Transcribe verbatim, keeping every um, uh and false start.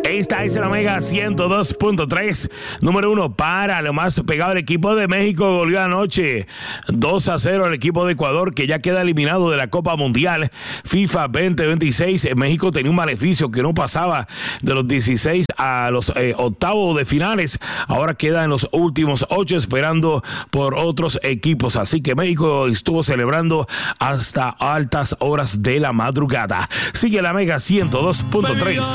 Esta es la Mega ciento dos punto tres. Número uno para lo más pegado. El equipo de México goleó anoche dos a cero al equipo de Ecuador, que ya queda eliminado de la Copa Mundial FIFA veinte veintiséis. México tenía un maleficio que no pasaba de los dieciséis a los eh, octavos de finales. Ahora queda en los últimos ocho esperando por otros equipos. Así que México estuvo celebrando hasta altas horas de la madrugada. Sigue la Mega ciento dos punto tres.